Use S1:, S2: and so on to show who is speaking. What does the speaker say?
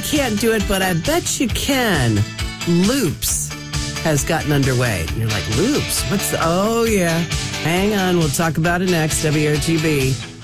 S1: can't do it, but I bet you can. Loops has gotten underway. And you're like, Loops? Oh, yeah. Hang on. We'll talk about it next. WRTB.